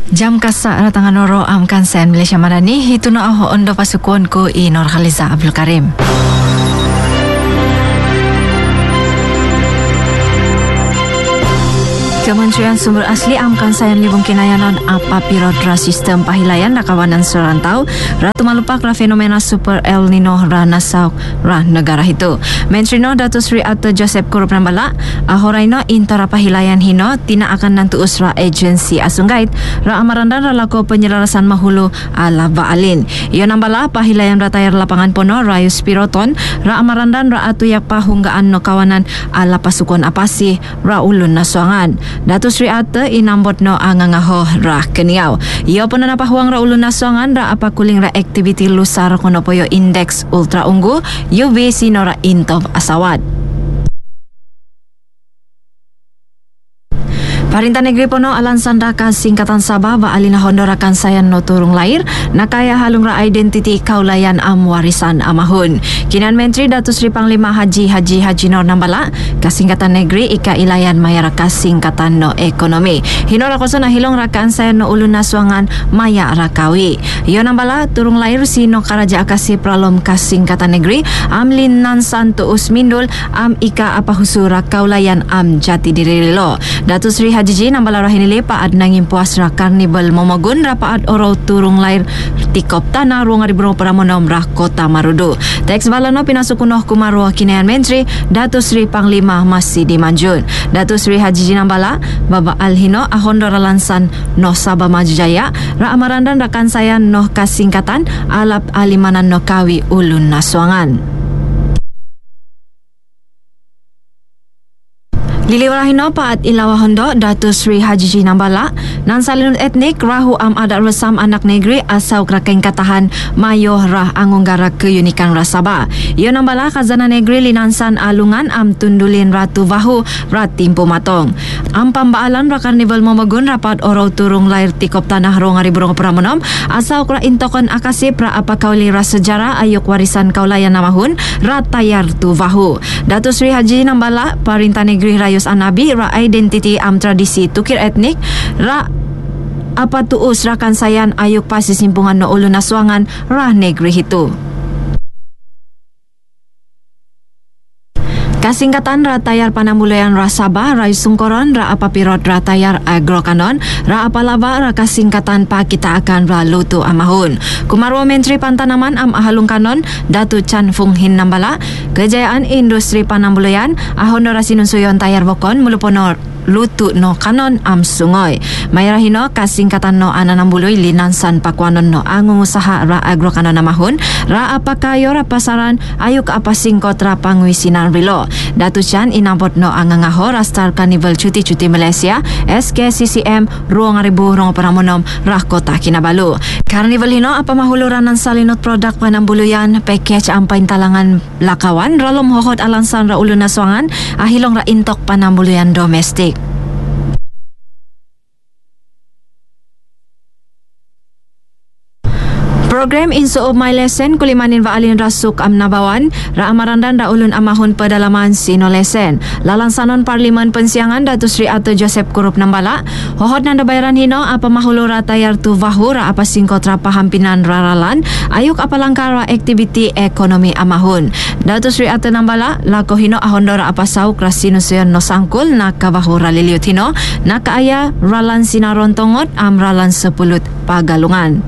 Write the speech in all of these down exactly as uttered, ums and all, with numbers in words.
Jam kasak ratangan noro am kansen Malaysia Madani hitu na aho ondo pasukuan ko i Nur Khaliza Abdul Karim. Kementerian Sumber Asli amkan sayan libung kinayanan apa pirodra sistem pahilayan da kawanan serantau Ratu Malupak ra fenomena super El Nino ra nasau ra negara itu. Menteri no Datuk Seri Atau Joseph Kurup nambala ahoraino intara pahilayan hino tina akan nantu usra agensi asungait ra amarandan ra lako penyelarasan mahulu ala baalin. Ia nambala pahilayan ratayar lapangan pono Rayus Piroton ra amarandan ra atu yak pahunggaan no kawanan ala pasukan apasi ra ulun nasuangan. Datuk Seri Ate inambot no angangaho ra keniau. Ia pun na pahuang ra ulun nasongan ra apa kuling ra aktiviti lusar kono poyo indeks ultra ungu U V sinora intov asawat. Perintah Negeri Pono alansan raka singkatan Sabah ba alina hondorakan sayan no turung lahir nakaya halung ra identiti kaulayan am warisan amahun. Kinan Menteri Datuk Seri Panglima Haji Haji Haji Nur nambala kasingkatan negeri ika ilayan maya raka singkatan no ekonomi. Hino rakoso na hilong rakaan sayan no ulun naswangan maya rakawi. Iyo nambala turung lahir si no karaja akasi pralom kasingkatan negeri am linan santu usmindul am ika apahusura kaulayan am jati diri lo. Datuk Seri Haji nambala rahinili paad nanging puas ra karnibal momogun rapaad oro turung lair tikop tanah ruang aribro paramonom rah kota Marudu. Teks balano pinasukunoh kumaro kinayan Menteri Datuk Seri Panglima masih dimanjun. Datuk Seri Haji nambala baba alhino ahondora lansan no Sabah Maju Jaya ra amarandan rakan sayan no kasingkatan alap alimanan no kawi ulun naswangan. Liliwarahino paat ilawa hondo Datuk Seri Haji nambala nan salinut etnik rahu am adat resam anak negeri asau krakain katahan mayo rah angunggara keunikan rasaba. Ia nambala khazanah negeri linansan alungan am tundulin ratu vahu ratimpu matong. Am pambaalan ra karnival momogun rapat oro turung lair tikop tanah rong ari burung pramonom asau kra intokon akasip ra apa kauli ras sejarah ayuk warisan kaulayan namahun ratayar tu vahu. Datuk Seri Haji nambala Perintah Negeri Rayu Anabi ra identiti am tradisi tukir etnik ra apa tuus rakan sayan ayuk pasi simpungan no ulun naswangan ra negeri hitu. Kasingkatan ratayar panambulayan ra Sabah Rayu Sungkoron ra apa pirot ratayar agrokanon ra apa lava ra kasingkatan pa kita akan ra lutu amahun. Kumarwa Menteri Pantanaman am ahalung kanon Datu Chan Fung Hin nambala kejayaan industri panambulayan ahondora sinunsuyon tayar bokon muluponor lutu no kanon am sungoy. Mayarahino kasingkatan no ananambuloy linansan pakwanon no angung usaha ra agrokanon namahun ra apa kayo ra pasaran ayuk apa singkot ra pangwisinan rilo. Datu Chan inambot no angangaho rastar Carnival Cuti-Cuti Malaysia S K C C M ruang ribu rong paramonom rah kota Kinabalu. Carnival hino apa mahuluranan salinut produk panambuluyan package ampain talangan lakawan ralom hohot alansan ra ulun naswangan ahilong ra intok panambuluyan domestik. Program Inso of My Lesson kulimanin vaalin rasuk am nabawan ra amarandan ra ulun amahun pedalaman sino lesen. Lalansanon Parlimen Pensiangan Datuk Seri Atau Joseph Kurup nambala hohot nanda bayaran hino apa mahulu ratayar tu vahu ra apa singkot ra pahampinan raralan ayuk apa langkah ra aktiviti ekonomi amahun. Datuk Seri Atau nambala lako hino ahondora apa sauk ra sinusuyon no sangkul na kavahu ra liliut hino na kaaya ralan sinaron tongot am ralan sepulut pagalungan.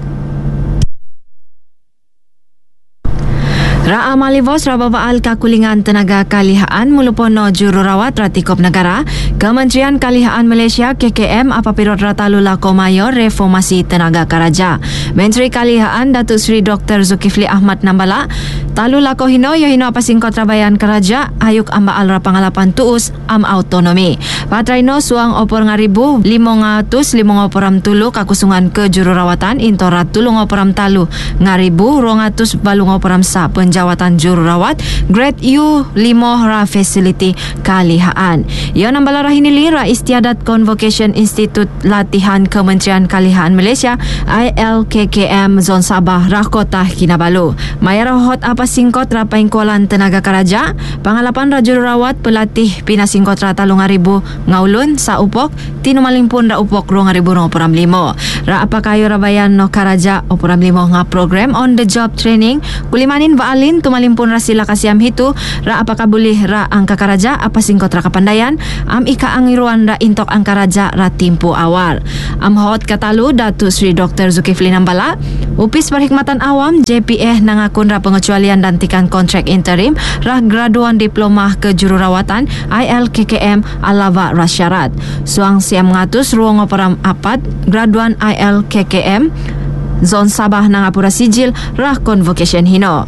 Ra amalivos ra babaal kakulingan tenaga kalihaan mulupono jururawat ratikop negara Kementerian Kalihaan Malaysia K K M apa pirot ratalu lako mayor reformasi tenaga karaja. Menteri Kalihaan Datuk Seri Doktor Zulkifli Ahmad nambala talu lako hino yo hino apa singkot rabayan karaja ayuk ambaal ra pangalapan tuus am autonomi. Patraino suang opor ngaribu limong atus limong oporam tulu kakusungan ke jururawatan intora tulung oporam talu ngaribu rong atus balung oporam sa jawatan jururawat Grade U limo ra facility kalihaan. Ia nambala rahinili ra istiadat Convocation Institute Latihan Kementerian Kalihaan Malaysia I L K K M Zon Sabah ra kota Kinabalu. Mayar hot apa singkot ra paingkolan tenaga karaja pangalapan ra jururawat pelatih pinasingkot ra talung ribu ngaulun sa upok tinumalimpun ra upok rong ribu rong peram limo. Ra apa kayo rabayan no karaja opuram limo nga program on the job training kulimanin baalin tumalimpun ra sila kasiam hitu ra apa kabulih ra ang kakaraja apa singkot ra kapandayan am ika ang iruan ra intok ang karaja ra timpo awal. Am hot katalu Datu Sri Doktor Zulkifli Nambala Upis Perkhidmatan Awam J P A nangakun ra pengecualian dan tikan kontrak interim ra graduan diploma kejururawatan I L K K M alava rasyarat. Suang siam ngatus ruang operam apat graduan I L K K M Zon Sabah nangapura sijil rah convocation hino.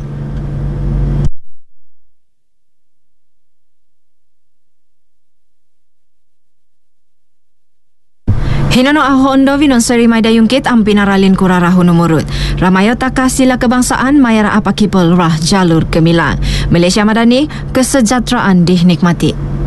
Hinano ahondo vinon seri may dayungkit ang pinaralin kuraraho numurut. Ramayo taka sila kebangsaan mayara apa kipol rah jalur gemilang. Malaysia Madani, kesejahteraan dinikmati.